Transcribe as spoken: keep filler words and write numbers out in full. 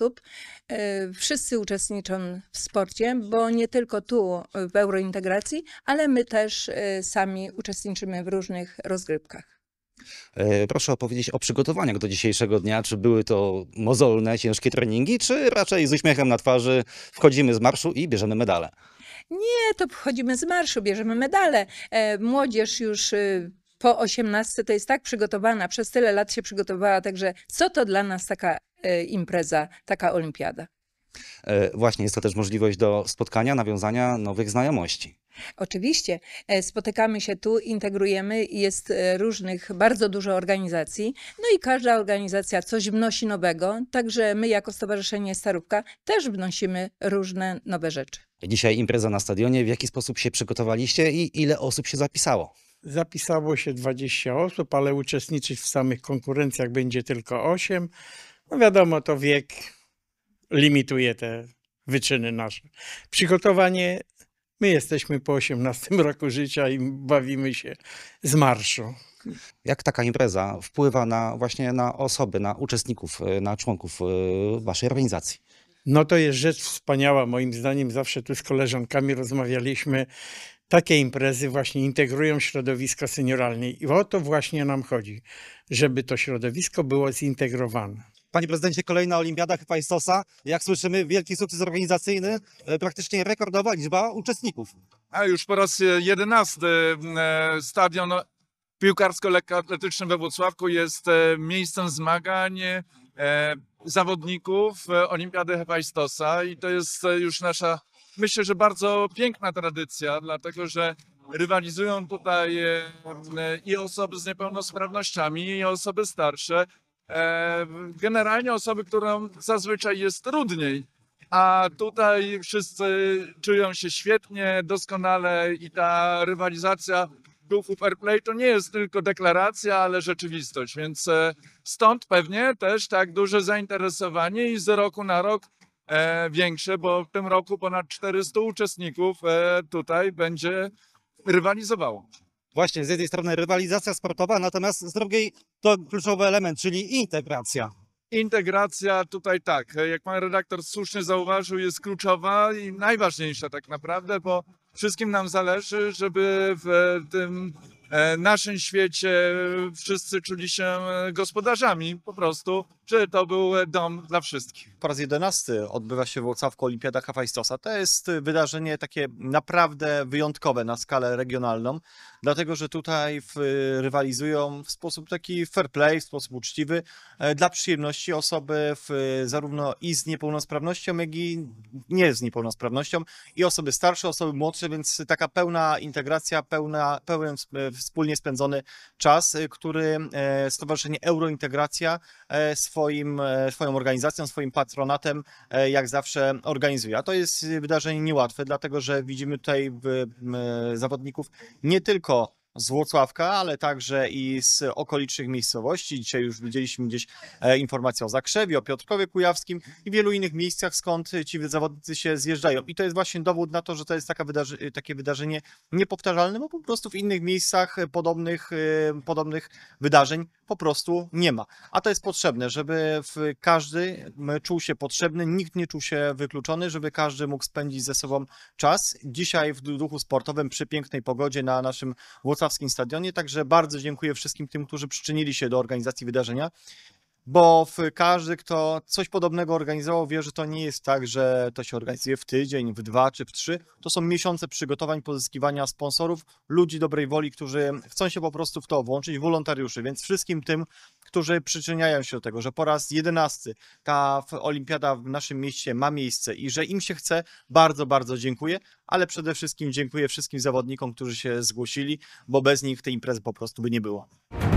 osób. E, Wszyscy uczestniczą w sporcie, bo nie tylko tu w eurointegracji, ale my też e, sami uczestniczymy w różnych rozgrywkach. E, Proszę opowiedzieć o przygotowaniach do dzisiejszego dnia. Czy były to mozolne, ciężkie treningi, czy raczej z uśmiechem na twarzy wchodzimy z marszu i bierzemy medale? Nie, to wchodzimy z marszu, bierzemy medale. E, Młodzież już y, po osiemnastce to jest tak przygotowana, przez tyle lat się przygotowała, także co to dla nas taka e, impreza, taka olimpiada? E, Właśnie jest to też możliwość do spotkania, nawiązania nowych znajomości. Oczywiście, e, spotykamy się tu, integrujemy, jest e, różnych, bardzo dużo organizacji, no i każda organizacja coś wnosi nowego, także my jako Stowarzyszenie Starówka też wnosimy różne nowe rzeczy. Dzisiaj impreza na stadionie. W jaki sposób się przygotowaliście i ile osób się zapisało? Zapisało się dwadzieścia osób, ale uczestniczyć w samych konkurencjach będzie tylko osiem. No wiadomo, to wiek limituje te wyczyny nasze. Przygotowanie, my jesteśmy po osiemnastym roku życia i bawimy się z marszu. Jak taka impreza wpływa na właśnie na osoby, na uczestników, e, na członków e, waszej organizacji? No to jest rzecz wspaniała, moim zdaniem. Zawsze tu z koleżankami rozmawialiśmy. Takie imprezy właśnie integrują środowisko senioralne i o to właśnie nam chodzi, żeby to środowisko było zintegrowane. Panie prezydencie, kolejna olimpiada Hephaïstosa. Jak słyszymy, wielki sukces organizacyjny, e, praktycznie rekordowa liczba uczestników. A już po raz jedenasty e, stadion piłkarsko-lekkoatletyczny we Włocławku jest e, miejscem zmagań e, zawodników e, Olimpiady Hephaïstosa i to jest e, już nasza, myślę, że bardzo piękna tradycja, dlatego że rywalizują tutaj e, e, i osoby z niepełnosprawnościami, i osoby starsze. E, generalnie osoby, którym zazwyczaj jest trudniej. A tutaj wszyscy czują się świetnie, doskonale i ta rywalizacja duchu fair play to nie jest tylko deklaracja, ale rzeczywistość, więc e, stąd pewnie też tak duże zainteresowanie i z roku na rok e, większe, bo w tym roku ponad czterysta uczestników e, tutaj będzie rywalizowało. Właśnie, z jednej strony rywalizacja sportowa, natomiast z drugiej to kluczowy element, czyli integracja. Integracja tutaj tak, jak pan redaktor słusznie zauważył, jest kluczowa i najważniejsza tak naprawdę, bo wszystkim nam zależy, żeby w tym e, naszym świecie wszyscy czuli się gospodarzami po prostu, żeby to był dom dla wszystkich. Po raz jedenasty odbywa się w Włocławku Olimpiada Hephaïstosa. To jest wydarzenie takie naprawdę wyjątkowe na skalę regionalną, dlatego że tutaj w, rywalizują w sposób taki fair play, w sposób uczciwy, e, dla przyjemności osoby w, zarówno i z niepełnosprawnością, jak i nie z niepełnosprawnością, i osoby starsze, osoby młodsze, więc taka pełna integracja, pełna, pełen e, wspólnie spędzony czas, e, który e, Stowarzyszenie Eurointegracja e, swoim, e, swoją organizacją, swoim patronatem e, jak zawsze organizuje. A to jest wydarzenie niełatwe, dlatego że widzimy tutaj w, e, zawodników nie tylko z Włocławka, ale także i z okolicznych miejscowości. Dzisiaj już widzieliśmy gdzieś e, informacje o Zakrzewie, o Piotrkowie Kujawskim i wielu innych miejscach, skąd ci zawodnicy się zjeżdżają. I to jest właśnie dowód na to, że to jest taka wydarzy takie wydarzenie niepowtarzalne, bo po prostu w innych miejscach podobnych, e, podobnych wydarzeń po prostu nie ma. A to jest potrzebne, żeby w każdy czuł się potrzebny, nikt nie czuł się wykluczony, żeby każdy mógł spędzić ze sobą czas. Dzisiaj w duchu sportowym, przy pięknej pogodzie na naszym włocławskim stadionie, także bardzo dziękuję wszystkim tym, którzy przyczynili się do organizacji wydarzenia, bo w każdy, kto coś podobnego organizował, wie, że to nie jest tak, że to się organizuje w tydzień, w dwa czy w trzy. To są miesiące przygotowań, pozyskiwania sponsorów, ludzi dobrej woli, którzy chcą się po prostu w to włączyć, wolontariuszy, więc wszystkim tym, którzy przyczyniają się do tego, że po raz jedenasty ta olimpiada w naszym mieście ma miejsce i że im się chce, bardzo, bardzo dziękuję, ale przede wszystkim dziękuję wszystkim zawodnikom, którzy się zgłosili, bo bez nich tej imprezy po prostu by nie było.